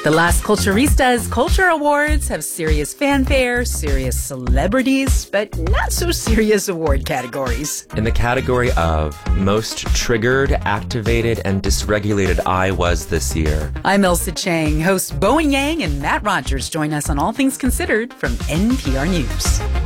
The last Culturistas Culture Awards have serious fanfare, serious celebrities, but not so serious award categories. In the category of Most Triggered, Activated, and Dysregulated I Was this year. I'm Elsa Chang. Hosts Bowen Yang and Matt Rogers join us on All Things Considered from NPR News.